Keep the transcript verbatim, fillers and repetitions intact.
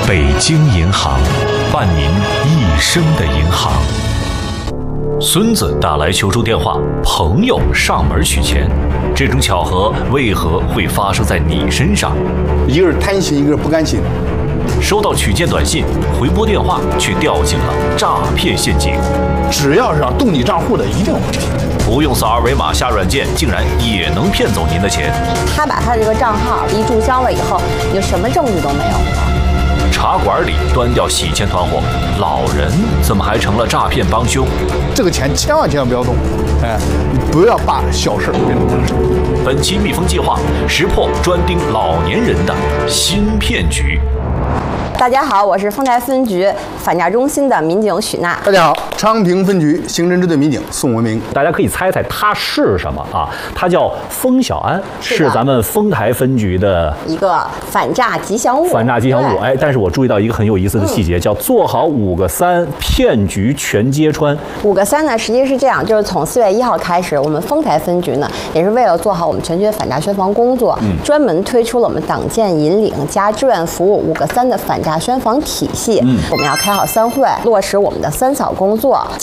北京银行，伴您一生的银行。孙子打来求助电话，朋友上门取钱，这种巧合为何会发生在你身上？ 一个是贪心，一个是不甘心。 收到取件短信，回拨电话，却掉进了诈骗陷阱。 只要是要动你账户的，一定有这些。 不用扫二维码下软件，竟然也能骗走您的钱。 他把他这个账号一注销了以后，你就什么证据都没有了。 茶馆里端掉洗钱团伙，老人怎么还成了诈骗帮凶？ 这个钱千万千万不要动，哎，你不要把小事变成大事。 本期蜜蜂计划识破专盯老年人的新骗局。 大家好，我是丰台分局反诈中心的民警许娜。 大家好，昌平分局刑侦支队民警宋文明。 大家可以猜猜他是什么啊？他叫封小安，是, 是咱们丰台分局的一个反诈吉祥物。 反诈吉祥物，哎，但是我注意到一个很有意思的细节，嗯、叫做好五个三，骗局全揭穿。 五个三呢，实际是这样，就是从四月一号开始，我们丰台分局呢，也是为了做好我们全局反诈宣防工作，嗯、专门推出了我们党建引领加志愿服务五个三的反诈宣防体系。嗯，我们要开好三会，落实我们的三扫工作。